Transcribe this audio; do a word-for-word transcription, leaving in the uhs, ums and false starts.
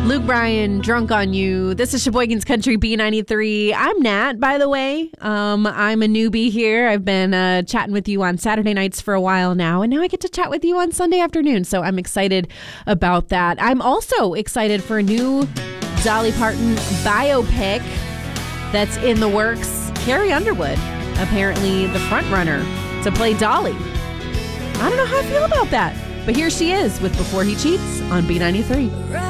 Luke Bryan, Drunk on You. This is Sheboygan's Country B ninety-three. I'm Nat, by the way. Um, I'm a newbie here. I've been uh, chatting with you on Saturday nights for a while now, and now I get to chat with you on Sunday afternoon, so I'm excited about that. I'm also excited for a new Dolly Parton biopic that's in the works. Carrie Underwood, apparently the front runner to play Dolly. I don't know how I feel about that, but here she is with Before He Cheats on B ninety-three.